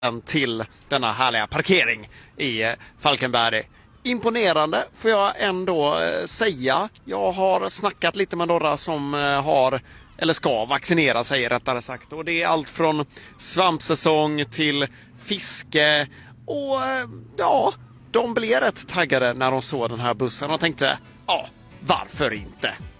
till denna härliga parkering i Falkenberg. Imponerande får jag ändå säga. Jag har snackat lite med några som har eller ska vaccinera sig rättare sagt. Och det är allt från svampsäsong till fiske. Och ja, de blev rätt taggade när de såg den här bussen och tänkte, ja, varför inte?